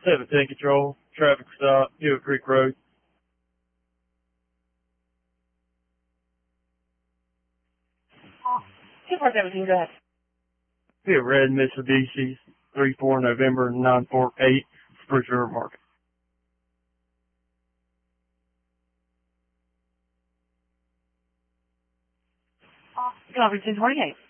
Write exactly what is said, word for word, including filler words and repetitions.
seventeen control, traffic stop, Hill Creek Road. two four seventeen, go ahead. We have red Mitsubishi, three four November nine four eight, Spruce River Market. Copy ten twenty-eight.